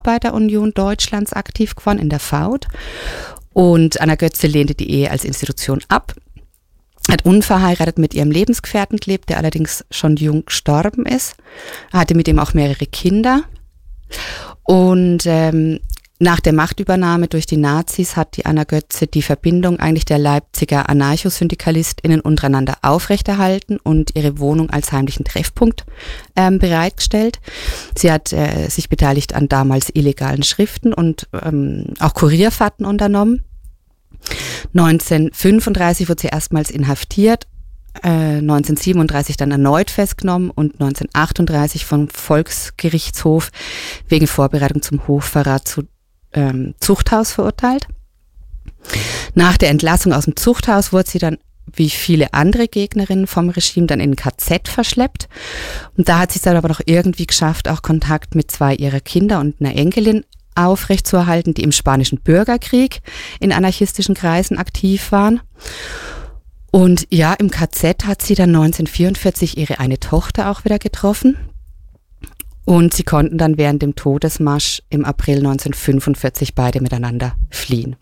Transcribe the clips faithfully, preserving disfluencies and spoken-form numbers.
Arbeiter-Union Deutschlands aktiv geworden, in der V A U D. Und Anna Götze lehnte die Ehe als Institution ab, hat unverheiratet mit ihrem Lebensgefährten gelebt, der allerdings schon jung gestorben ist, hatte mit ihm auch mehrere Kinder. Und ähm, nach der Machtübernahme durch die Nazis hat die Anna Götze die Verbindung eigentlich der Leipziger AnarchosyndikalistInnen untereinander aufrechterhalten und ihre Wohnung als heimlichen Treffpunkt ähm, bereitgestellt. Sie hat äh, sich beteiligt an damals illegalen Schriften und ähm, auch Kurierfahrten unternommen. neunzehnhundertfünfunddreißig wurde sie erstmals inhaftiert, äh, neunzehnhundertsiebenunddreißig dann erneut festgenommen und neunzehnhundertachtunddreißig vom Volksgerichtshof wegen Vorbereitung zum Hochverrat zu ähm, Zuchthaus verurteilt. Nach der Entlassung aus dem Zuchthaus wurde sie dann, wie viele andere Gegnerinnen vom Regime, dann in ein K Z verschleppt. Und da hat sie es dann aber noch irgendwie geschafft, auch Kontakt mit zwei ihrer Kinder und einer Enkelin aufrechtzuerhalten, die im Spanischen Bürgerkrieg in anarchistischen Kreisen aktiv waren. Und ja, im K Z hat sie dann neunzehnhundertvierundvierzig ihre eine Tochter auch wieder getroffen. Und sie konnten dann während dem Todesmarsch im April neunzehnhundertfünfundvierzig beide miteinander fliehen.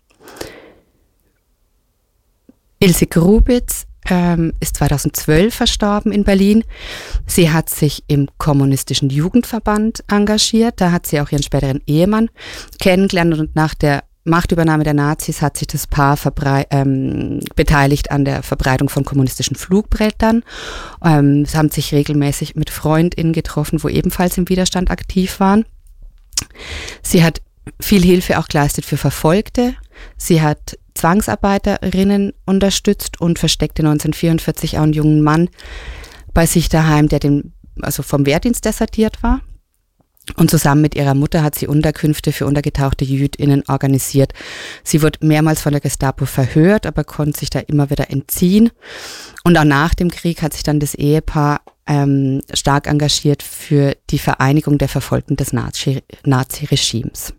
Ilse Grubitz ähm, ist zweitausendzwölf verstorben in Berlin. Sie hat sich im kommunistischen Jugendverband engagiert. Da hat sie auch ihren späteren Ehemann kennengelernt und nach der Machtübernahme der Nazis hat sich das Paar verbrei- ähm, beteiligt an der Verbreitung von kommunistischen Flugbrettern. Ähm, sie haben sich regelmäßig mit FreundInnen getroffen, wo ebenfalls im Widerstand aktiv waren. Sie hat viel Hilfe auch geleistet für Verfolgte. Sie hat Zwangsarbeiterinnen unterstützt und versteckte neunzehnhundertvierundvierzig auch einen jungen Mann bei sich daheim, der dem, also vom Wehrdienst desertiert war. Und zusammen mit ihrer Mutter hat sie Unterkünfte für untergetauchte JüdInnen organisiert. Sie wurde mehrmals von der Gestapo verhört, aber konnte sich da immer wieder entziehen. Und auch nach dem Krieg hat sich dann das Ehepaar ähm, stark engagiert für die Vereinigung der Verfolgten des Nazi- Nazi-Regimes.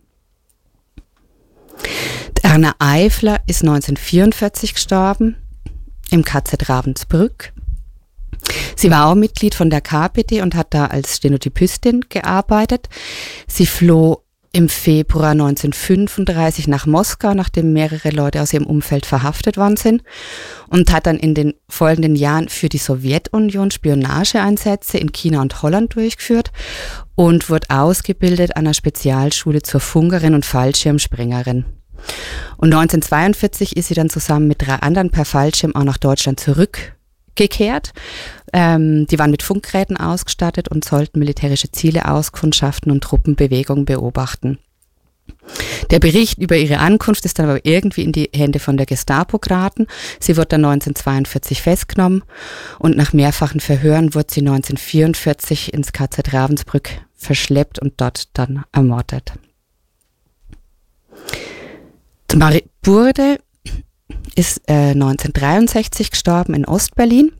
Erna Eifler ist neunzehnhundertvierundvierzig gestorben im K Z Ravensbrück. Sie war auch Mitglied von der K P D und hat da als Stenotypistin gearbeitet. Sie floh im Februar neunzehnhundertfünfunddreißig nach Moskau, nachdem mehrere Leute aus ihrem Umfeld verhaftet worden sind, und hat dann in den folgenden Jahren für die Sowjetunion Spionageeinsätze in China und Holland durchgeführt und wurde ausgebildet an einer Spezialschule zur Funkerin und Fallschirmspringerin. Und neunzehnhundertzweiundvierzig ist sie dann zusammen mit drei anderen per Fallschirm auch nach Deutschland zurückgekehrt. Ähm, die waren mit Funkgeräten ausgestattet und sollten militärische Ziele auskundschaften und Truppenbewegungen beobachten. Der Bericht über ihre Ankunft ist dann aber irgendwie in die Hände von der Gestapo geraten. Sie wurde dann neunzehnhundertzweiundvierzig festgenommen und nach mehrfachen Verhören wurde sie neunzehnhundertvierundvierzig ins K Z Ravensbrück verschleppt und dort dann ermordet. Marie Burde ist äh, neunzehnhundertdreiundsechzig gestorben in Ostberlin.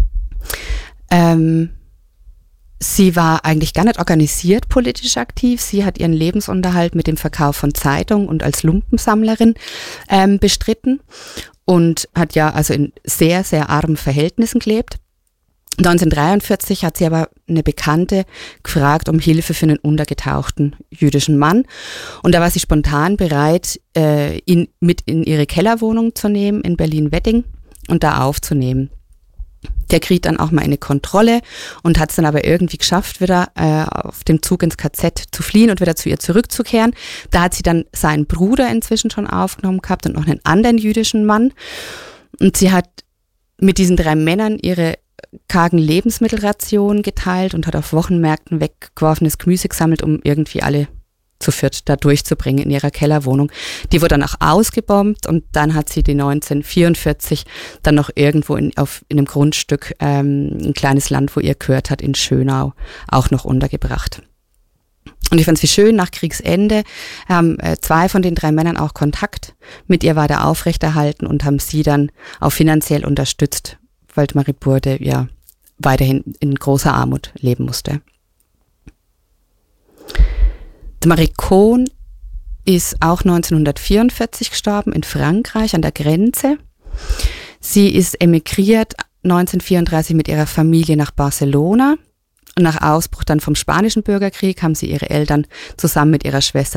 Ähm, sie war eigentlich gar nicht organisiert politisch aktiv. Sie hat ihren Lebensunterhalt mit dem Verkauf von Zeitungen und als Lumpensammlerin ähm, bestritten und hat ja also in sehr, sehr armen Verhältnissen gelebt. neunzehnhundertdreiundvierzig hat sie aber eine Bekannte gefragt um Hilfe für einen untergetauchten jüdischen Mann. Und da war sie spontan bereit, äh, ihn mit in ihre Kellerwohnung zu nehmen in Berlin-Wedding und da aufzunehmen. Der kriegt dann auch mal eine Kontrolle und hat es dann aber irgendwie geschafft, wieder äh, auf dem Zug ins K Z zu fliehen und wieder zu ihr zurückzukehren. Da hat sie dann seinen Bruder inzwischen schon aufgenommen gehabt und noch einen anderen jüdischen Mann. Und sie hat mit diesen drei Männern ihre kargen Lebensmittelrationen geteilt und hat auf Wochenmärkten weggeworfenes Gemüse gesammelt, um irgendwie alle zu viert da durchzubringen in ihrer Kellerwohnung. Die wurde dann auch ausgebombt und dann hat sie die neunzehnhundertvierundvierzig dann noch irgendwo in, auf, in einem Grundstück, ähm, ein kleines Land, wo ihr gehört hat, in Schönau, auch noch untergebracht. Und ich fand es wie schön, nach Kriegsende haben äh, zwei von den drei Männern auch Kontakt mit ihr weiter aufrechterhalten und haben sie dann auch finanziell unterstützt, weil Marie Burde ja weiterhin in großer Armut leben musste. Marie Cohn ist auch neunzehnhundertvierundvierzig gestorben in Frankreich an der Grenze. Sie ist emigriert neunzehnhundertvierunddreißig mit ihrer Familie nach Barcelona. Und nach Ausbruch dann vom Spanischen Bürgerkrieg haben sie ihre Eltern zusammen mit ihrer Schwester